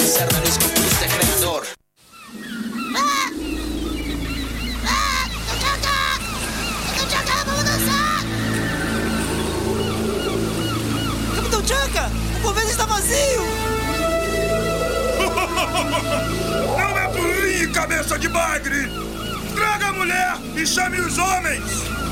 ser da luz que fuiste creador. Capitão Chaka, o convés está vazio. Não é burrinho, cabeça de bagre! Traga a mulher e chame os homens!